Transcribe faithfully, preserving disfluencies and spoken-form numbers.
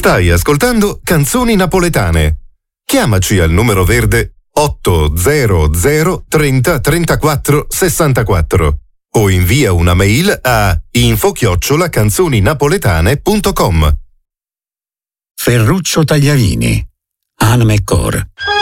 Stai ascoltando Canzoni Napoletane. Chiamaci al numero verde otto zero zero trenta trentaquattro sessantaquattro o invia una mail a info chiocciola canzoninapoletane punto com. Ferruccio Tagliarini, Anime Core.